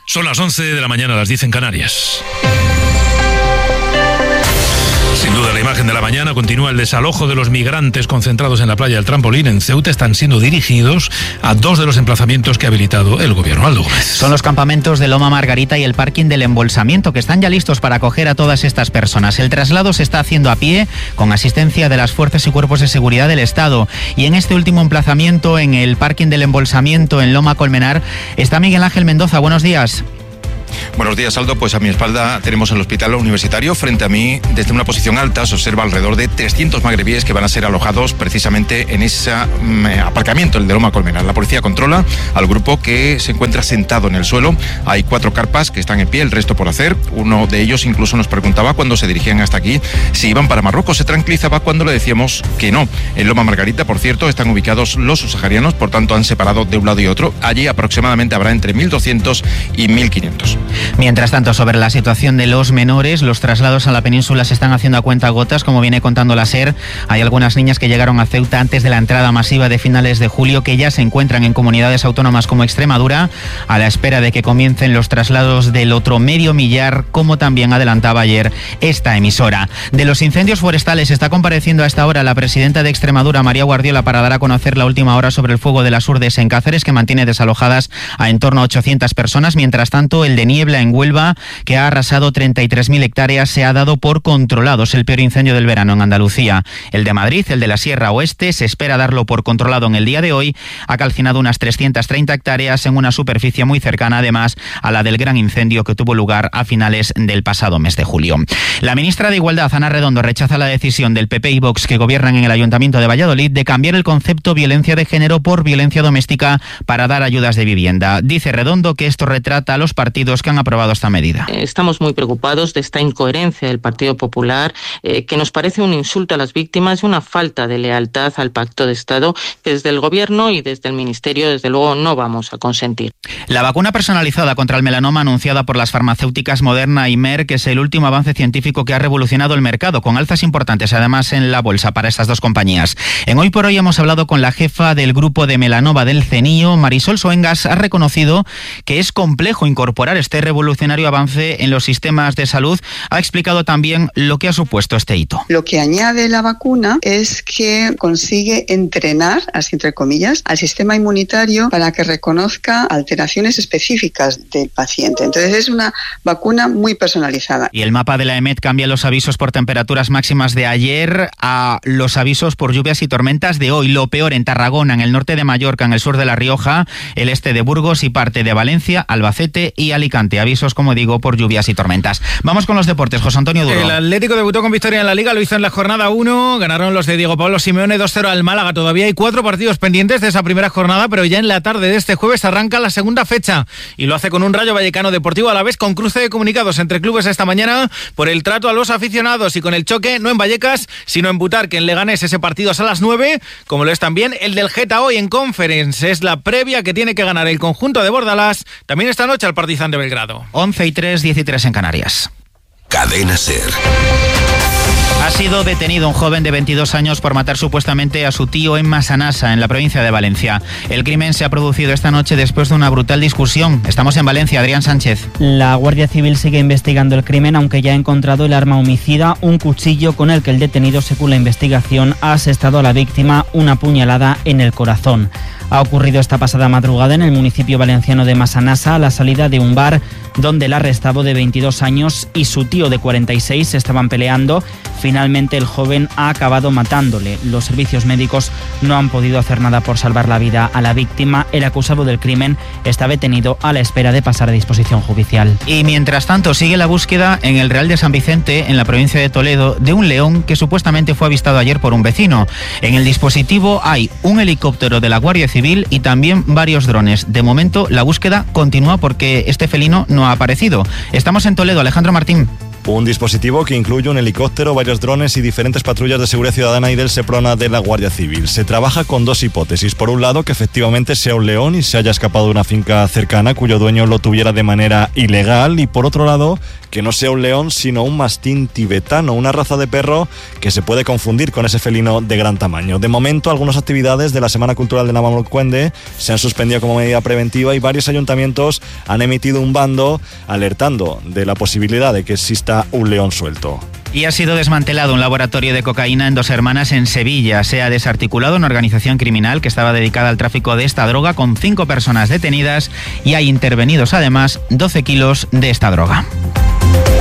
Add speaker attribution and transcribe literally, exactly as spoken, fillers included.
Speaker 1: Son las once de la mañana, las diez en Canarias. Sin duda, la imagen de la mañana continúa el desalojo de los migrantes concentrados en la playa del Trampolín en Ceuta. Están siendo dirigidos a dos de los emplazamientos que ha habilitado el gobierno. Aldo Gómez.
Speaker 2: Son los campamentos de Loma Margarita y el parking del embolsamiento, que están ya listos para acoger a todas estas personas. El traslado se está haciendo a pie con asistencia de las fuerzas y cuerpos de seguridad del Estado. Y en este último emplazamiento, en el parking del embolsamiento en Loma Colmenar, está Miguel Ángel Mendoza. Buenos días.
Speaker 3: Buenos días, Aldo. Pues a mi espalda tenemos el hospital universitario. Frente a mí, desde una posición alta, se observa alrededor de trescientos magrebíes que van a ser alojados precisamente en ese um, aparcamiento, el de Loma Colmenar. La policía controla al grupo que se encuentra sentado en el suelo. Hay cuatro carpas que están en pie, el resto por hacer. Uno de ellos incluso nos preguntaba cuando se dirigían hasta aquí si iban para Marruecos. Se tranquilizaba cuando le decíamos que no. En Loma Margarita, por cierto, están ubicados los subsaharianos, por tanto han separado de un lado y otro. Allí aproximadamente habrá entre mil doscientos y mil quinientos.
Speaker 2: Mientras tanto, sobre la situación de los menores, los traslados a la península se están haciendo a cuentagotas, como viene contando la SER. Hay algunas niñas que llegaron a Ceuta antes de la entrada masiva de finales de julio, que ya se encuentran en comunidades autónomas como Extremadura, a la espera de que comiencen los traslados del otro medio millar, como también adelantaba ayer esta emisora. De los incendios forestales está compareciendo a esta hora la presidenta de Extremadura, María Guardiola, para dar a conocer la última hora sobre el fuego de las Urdes en Cáceres, que mantiene desalojadas a en torno a ochocientas personas. Mientras tanto, el de Niebla en Huelva, que ha arrasado treinta y tres mil hectáreas, se ha dado por controlado. Es el peor incendio del verano en Andalucía. El de Madrid, el de la Sierra Oeste, se espera darlo por controlado en el día de hoy. Ha calcinado unas trescientas treinta hectáreas en una superficie muy cercana, además, a la del gran incendio que tuvo lugar a finales del pasado mes de julio. La ministra de Igualdad, Ana Redondo, rechaza la decisión del P P y Vox, que gobiernan en el Ayuntamiento de Valladolid, de cambiar el concepto violencia de género por violencia doméstica para dar ayudas de vivienda. Dice Redondo que esto retrata a los partidos que han aprobado esta medida.
Speaker 4: Estamos muy preocupados de esta incoherencia del Partido Popular, eh, que nos parece un insulto a las víctimas y una falta de lealtad al Pacto de Estado, que desde el Gobierno y desde el Ministerio, desde luego, no vamos a consentir.
Speaker 2: La vacuna personalizada contra el melanoma anunciada por las farmacéuticas Moderna y Merck es el último avance científico que ha revolucionado el mercado, con alzas importantes además en la bolsa para estas dos compañías. En Hoy por Hoy hemos hablado con la jefa del grupo de melanoma del CENIO. Marisol Soengas ha reconocido que es complejo incorporar este revolucionario avance en los sistemas de salud. Ha explicado también lo que ha supuesto este hito.
Speaker 5: Lo que añade la vacuna es que consigue entrenar, así entre comillas, al sistema inmunitario para que reconozca alteraciones específicas del paciente. Entonces es una vacuna muy personalizada.
Speaker 2: Y el mapa de la EMET cambia los avisos por temperaturas máximas de ayer a los avisos por lluvias y tormentas de hoy. Lo peor en Tarragona, en el norte de Mallorca, en el sur de La Rioja, el este de Burgos y parte de Valencia, Albacete y Alicante. Avisos, como digo, por lluvias y tormentas. Vamos con los deportes. José Antonio Duro.
Speaker 6: El Atlético debutó con victoria en la Liga, lo hizo en la jornada uno. Ganaron los de Diego Pablo Simeone dos cero al Málaga. Todavía hay cuatro partidos pendientes de esa primera jornada, pero ya en la tarde de este jueves arranca la segunda fecha. Y lo hace con un Rayo Vallecano Deportivo Alavés, con cruce de comunicados entre clubes esta mañana por el trato a los aficionados y con el choque, no en Vallecas, sino en Butarque, en Leganés. Ese partido es a las nueve, como lo es también el del Geta hoy en Conference. Es la previa que tiene que ganar el conjunto de Bordalás. También esta noche al Partizan de Belgrado.
Speaker 2: once y tres, diez y tres en Canarias.
Speaker 7: Cadena SER.
Speaker 2: Ha sido detenido un joven de veintidós años por matar supuestamente a su tío en Massanassa, en la provincia de Valencia. El crimen se ha producido esta noche después de una brutal discusión. Estamos en Valencia, Adrián Sánchez.
Speaker 8: La Guardia Civil sigue investigando el crimen, aunque ya ha encontrado el arma homicida, un cuchillo con el que el detenido, según la investigación, ha asestado a la víctima una puñalada en el corazón. Ha ocurrido esta pasada madrugada en el municipio valenciano de Massanassa, a la salida de un bar donde el arrestado de veintidós años y su tío de cuarenta y seis se estaban peleando. Finalmente el joven ha acabado matándole. Los servicios médicos no han podido hacer nada por salvar la vida a la víctima. El acusado del crimen está detenido a la espera de pasar a disposición judicial.
Speaker 2: Y mientras tanto sigue la búsqueda en el Real de San Vicente, en la provincia de Toledo, de un león que supuestamente fue avistado ayer por un vecino. En el dispositivo hay un helicóptero de la Guardia Civil y también varios drones. De momento la búsqueda continúa porque este felino no ha aparecido. Estamos en Toledo, Alejandro Martín.
Speaker 7: Un dispositivo que incluye un helicóptero, varios drones y diferentes patrullas de seguridad ciudadana y del Seprona de la Guardia Civil. Se trabaja con dos hipótesis. Por un lado, que efectivamente sea un león y se haya escapado de una finca cercana cuyo dueño lo tuviera de manera ilegal. Y por otro lado, que no sea un león, sino un mastín tibetano, una raza de perro que se puede confundir con ese felino de gran tamaño. De momento, algunas actividades de la Semana Cultural de Navalcuende se han suspendido como medida preventiva y varios ayuntamientos han emitido un bando alertando de la posibilidad de que exista un león suelto.
Speaker 2: Y ha sido desmantelado un laboratorio de cocaína en Dos Hermanas, en Sevilla. Se ha desarticulado una organización criminal que estaba dedicada al tráfico de esta droga, con cinco personas detenidas, y hay intervenidos además doce kilos de esta droga.